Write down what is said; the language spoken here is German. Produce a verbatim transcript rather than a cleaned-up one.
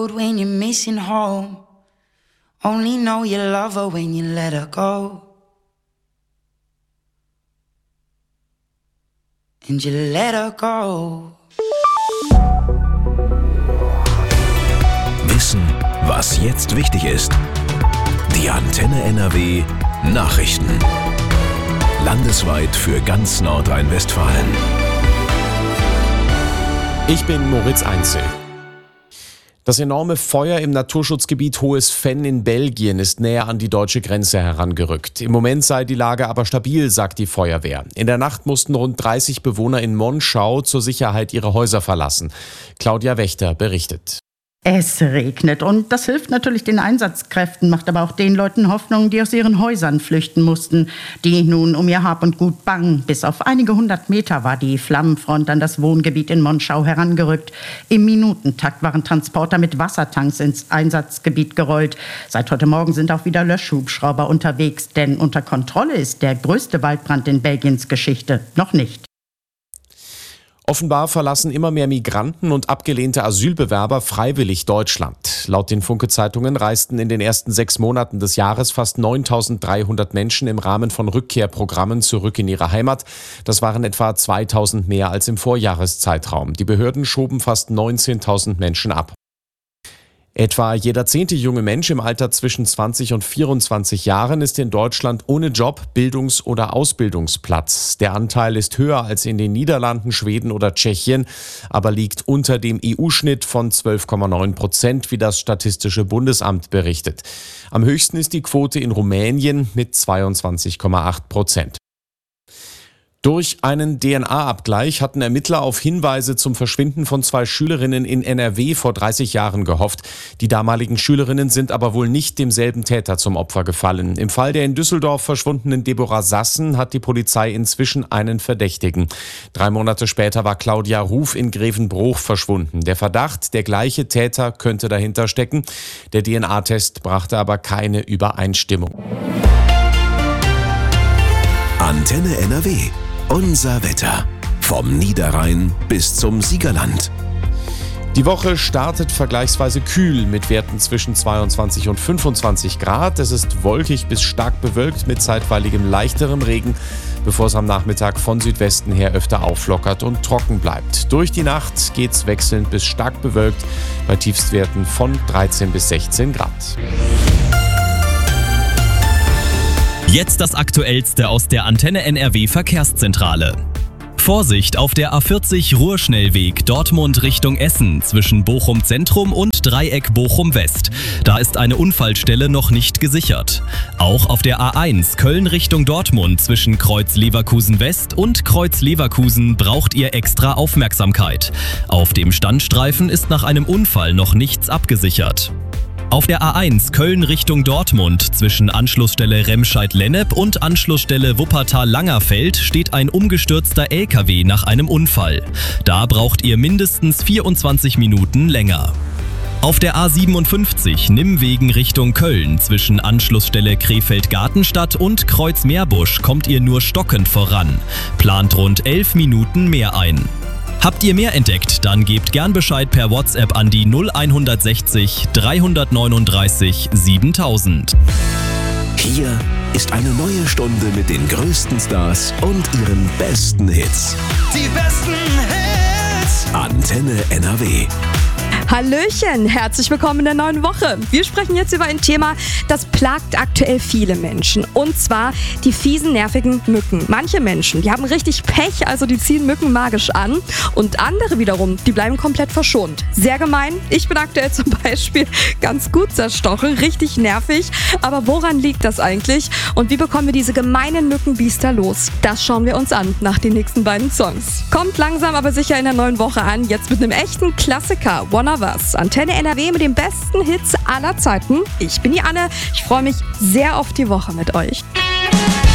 When you're missing home, only know you love her when you let her go. And you let her go. Wissen, was jetzt wichtig ist. Die Antenne N R W Nachrichten. Landesweit für ganz Nordrhein-Westfalen. Ich bin Moritz Einzel. Das enorme Feuer im Naturschutzgebiet Hohes Venn in Belgien ist näher an die deutsche Grenze herangerückt. Im Moment sei die Lage aber stabil, sagt die Feuerwehr. In der Nacht mussten rund dreißig Bewohner in Monschau zur Sicherheit ihre Häuser verlassen. Claudia Wächter berichtet. Es regnet und das hilft natürlich den Einsatzkräften, macht aber auch den Leuten Hoffnung, die aus ihren Häusern flüchten mussten, die nun um ihr Hab und Gut bangen. Bis auf einige hundert Meter war die Flammenfront an das Wohngebiet in Monschau herangerückt. Im Minutentakt waren Transporter mit Wassertanks ins Einsatzgebiet gerollt. Seit heute Morgen sind auch wieder Löschhubschrauber unterwegs, denn unter Kontrolle ist der größte Waldbrand in Belgiens Geschichte noch nicht. Offenbar verlassen immer mehr Migranten und abgelehnte Asylbewerber freiwillig Deutschland. Laut den Funke-Zeitungen reisten in den ersten sechs Monaten des Jahres fast neuntausenddreihundert Menschen im Rahmen von Rückkehrprogrammen zurück in ihre Heimat. Das waren etwa zweitausend mehr als im Vorjahreszeitraum. Die Behörden schoben fast neunzehntausend Menschen ab. Etwa jeder zehnte junge Mensch im Alter zwischen zwanzig und vierundzwanzig Jahren ist in Deutschland ohne Job, Bildungs- oder Ausbildungsplatz. Der Anteil ist höher als in den Niederlanden, Schweden oder Tschechien, aber liegt unter dem E U-Schnitt von zwölf Komma neun Prozent, wie das Statistische Bundesamt berichtet. Am höchsten ist die Quote in Rumänien mit zweiundzwanzig Komma acht Prozent. Durch einen D N A-Abgleich hatten Ermittler auf Hinweise zum Verschwinden von zwei Schülerinnen in N R W vor dreißig Jahren gehofft. Die damaligen Schülerinnen sind aber wohl nicht demselben Täter zum Opfer gefallen. Im Fall der in Düsseldorf verschwundenen Deborah Sassen hat die Polizei inzwischen einen Verdächtigen. Drei Monate später war Claudia Ruf in Grevenbroich verschwunden. Der Verdacht, der gleiche Täter könnte dahinter stecken. Der D N A-Test brachte aber keine Übereinstimmung. Antenne N R W. Unser Wetter. Vom Niederrhein bis zum Siegerland. Die Woche startet vergleichsweise kühl mit Werten zwischen zweiundzwanzig und fünfundzwanzig Grad. Es ist wolkig bis stark bewölkt mit zeitweiligem leichterem Regen, bevor es am Nachmittag von Südwesten her öfter auflockert und trocken bleibt. Durch die Nacht geht's wechselnd bis stark bewölkt bei Tiefstwerten von dreizehn bis sechzehn Grad. Jetzt das Aktuellste aus der Antenne N R W Verkehrszentrale. Vorsicht auf der A vierzig Ruhrschnellweg Dortmund Richtung Essen zwischen Bochum Zentrum und Dreieck Bochum West. Da ist eine Unfallstelle noch nicht gesichert. Auch auf der A eins Köln Richtung Dortmund zwischen Kreuz Leverkusen West und Kreuz Leverkusen braucht ihr extra Aufmerksamkeit. Auf dem Standstreifen ist nach einem Unfall noch nichts abgesichert. Auf der A eins Köln Richtung Dortmund zwischen Anschlussstelle Remscheid-Lennep und Anschlussstelle Wuppertal-Langerfeld steht ein umgestürzter L K W nach einem Unfall. Da braucht ihr mindestens vierundzwanzig Minuten länger. Auf der A siebenundfünfzig Nimmwegen Richtung Köln zwischen Anschlussstelle Krefeld-Gartenstadt und Kreuz-Meerbusch kommt ihr nur stockend voran. Plant rund elf Minuten mehr ein. Habt ihr mehr entdeckt, dann gebt gern Bescheid per WhatsApp an die null sechzig dreihundertneununddreißig siebentausend. Hier ist eine neue Stunde mit den größten Stars und ihren besten Hits. Die besten Hits. Antenne N R W. Hallöchen, herzlich willkommen in der neuen Woche. Wir sprechen jetzt über ein Thema, das plagt aktuell viele Menschen. Und zwar die fiesen, nervigen Mücken. Manche Menschen, die haben richtig Pech, also die ziehen Mücken magisch an. Und andere wiederum, die bleiben komplett verschont. Sehr gemein. Ich bin aktuell zum Beispiel ganz gut zerstochen, richtig nervig. Aber woran liegt das eigentlich? Und wie bekommen wir diese gemeinen Mückenbiester los? Das schauen wir uns an nach den nächsten beiden Songs. Kommt langsam aber sicher in der neuen Woche an. Jetzt mit einem echten Klassiker. Wanna was. Antenne N R W mit den besten Hits aller Zeiten. Ich bin die Anne. Ich freue mich sehr auf die Woche mit euch.